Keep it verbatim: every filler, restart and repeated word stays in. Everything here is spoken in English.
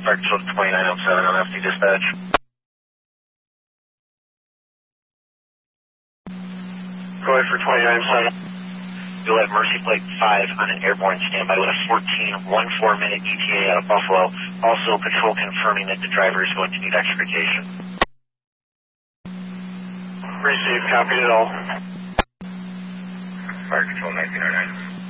Fire Control twenty-nine oh seven on F C dispatch. Go ahead for twenty-nine oh seven. You'll have Mercy Plate five on an airborne standby with a fourteen one four minute E T A out of Buffalo. Also, patrol confirming that the driver is going to need extrication. Received, copied it all. Fire Control nineteen oh nine.